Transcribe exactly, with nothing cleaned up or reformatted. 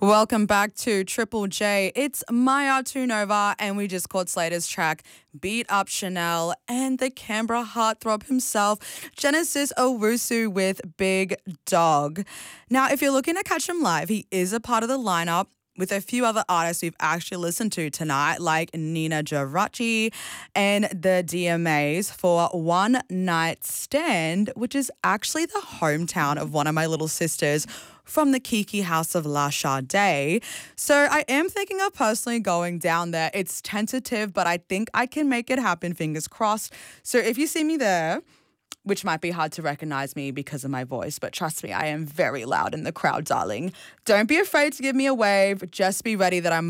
Welcome back to Triple J. It's Maya Tunova, and we just caught Slater's track Beat Up Chanel and the Canberra heartthrob himself, Genesis Owusu with Big Dog. Now, if you're looking to catch him live, he is a part of the lineup with a few other artists we've actually listened to tonight, like Nina Geraci and the D M As for One Night Stand, which is actually the hometown of one of my little sisters from the Kiki House of La Sade. So I am thinking of personally going down there. It's tentative, but I think I can make it happen, fingers crossed. So if you see me there, which might be hard to recognize me because of my voice, but trust me, I am very loud in the crowd, darling. Don't be afraid to give me a wave. Just be ready that I'm